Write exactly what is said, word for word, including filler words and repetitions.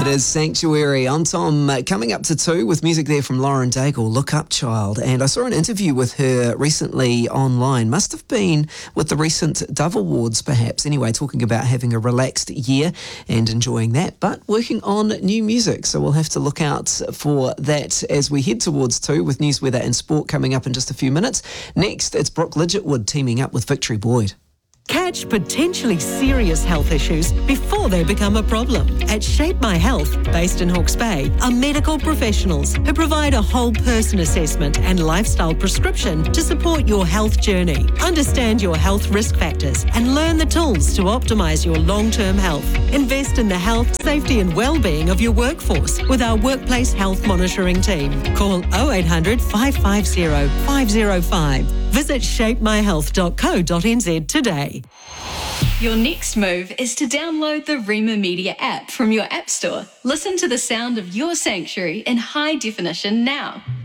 It is Sanctuary. I'm Tom, uh, coming up to two with music there from Lauren Daigle, Look Up Child. And I saw an interview with her recently online. Must have been with the recent Dove Awards, perhaps. Anyway, talking about having a relaxed year and enjoying that, but working on new music. So we'll have to look out for that as we head towards two with news, weather and sport coming up in just a few minutes. Next, it's Brooke Lidgetwood teaming up with Victory Boyd. Catch potentially serious health issues before they become a problem. At Shape My Health, based in Hawke's Bay, are medical professionals who provide a whole person assessment and lifestyle prescription to support your health journey. Understand your health risk factors and learn the tools to optimise your long-term health. Invest in the health, safety and well-being of your workforce with our workplace health monitoring team. Call oh eight hundred, five five zero, five zero five. Visit shape my health dot co dot n z today. Your next move is to download the Rema Media app from your app store. Listen to the sound of your sanctuary in high definition now.